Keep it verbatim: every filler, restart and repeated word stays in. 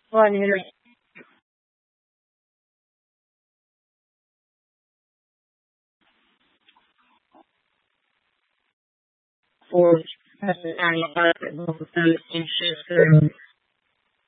one hundred four percent annual market level food inches